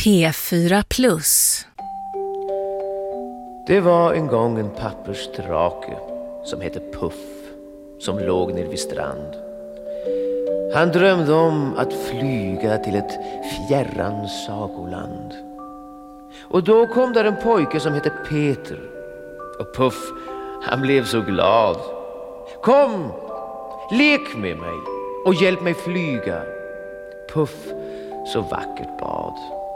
P4 Plus. Det var en gång en pappersdrake som hette Puff som låg ner vid strand. Han drömde om att flyga till ett fjärran sagoland. Och då kom där en pojke som hette Peter. Och Puff, han blev så glad. Kom, lek med mig och hjälp mig flyga. Puff så vackert bad.